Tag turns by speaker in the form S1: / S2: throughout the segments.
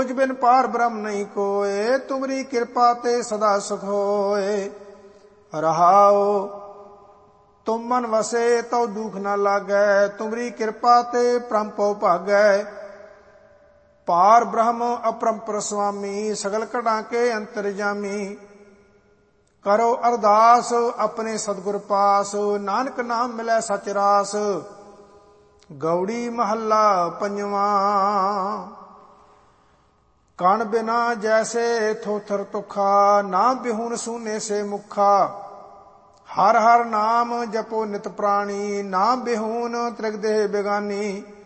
S1: तुझ बिन पार ब्रह्म नहीं कोय, तुमरी कृपा ते सदा सुख होए। रहाओ तुम मन वसे तो दुख न लागै, तुमरी कृपा ते परम पौ भागै। पार ब्रह्म अपरंपर स्वामी, सगल कड़ा के अंतरजामी। करो अरदास अपने सतगुर पास, नानक नाम मिलै सच रास। गौड़ी महला पंजवा। कण बिना जैसे थोथर तुखा, नाम बिहून सूने से मुखा। हर हर नाम जपो नित प्राणी, नाम बिहून त्रिगदेह बेगानी।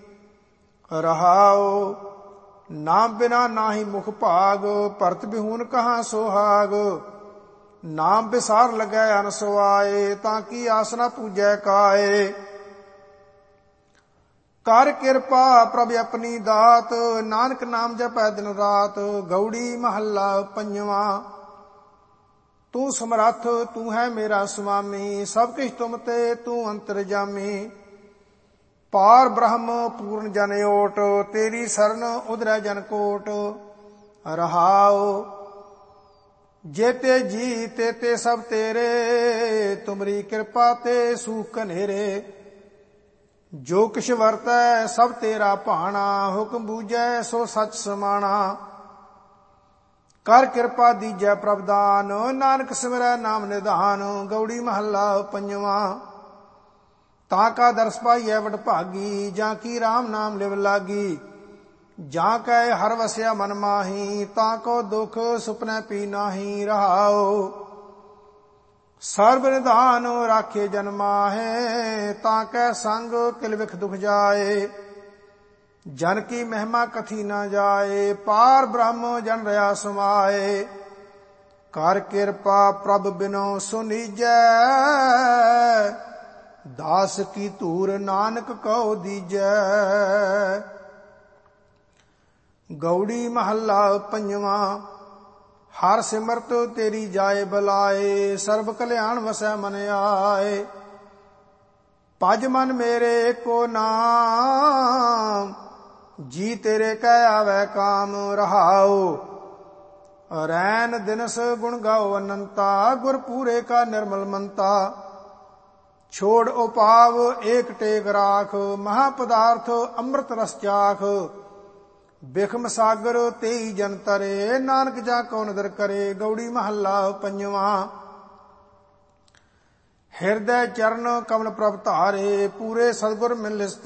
S1: रहाओ नाम बिना नाहि मुख भाग, भरत बिहून कहाँ सोहाग। नाम बिसार लगै अनसुआए, ताकि आसना पूजै काए। कर कृपा प्रभ अपनी दात, नानक नाम जपै दिन रात। गौड़ी महला पंजवा। तू समरथ तू है मेरा स्वामी, सब किछ तुम ते तू अंतरजामी। पार ब्रह्म पूर्ण जन ओट, तेरी शरण उधरै जन कोट। रहाओ जेते जी तेते सब तेरे, तुमरी कृपा ते सूख कनेरे। जो किछ वरतै सब तेरा भाना, हुक्म बूझै सो सच समाना। कर कृपा दीजै प्रभदान, नानक सिमरै नाम निधान। गौड़ी महला पंजवा। ताका दरस पाइयै वड भागी, जां की राम नाम लिव लागी। जां कै हर वस्या मन माही, ताको दुख सुपनै पी नाही। रहाओ सर्व निधान राखे जन माहे, ताकै संग किल विख दुख जाए। जन की महिमा कथी न जाए, पार ब्रह्म जन रहा समाए। कर कृपा प्रभ बिनो सुनीजै, दास की धूर नानक कहो दीजै। गौड़ी महला पंजवा। हर सिमरत तेरी जाए बलाए, सर्व कल्याण वसै मन आए। भज मन मेरे को नाम, जी तेरे कै आवे काम। रहाओ रैन दिनस गुण गाओ अनंता, गुर पूरे का निर्मल मनता। छोड़ उपाव एक टेक राख, महापदार्थ अमृत रस चाख। बिखम सागर तेई जन तरे, नानक जा को नदर करे। गौड़ी महला पंजवा। हृदय चरण कमल प्रभ धारे, पूरे सतगुर मिल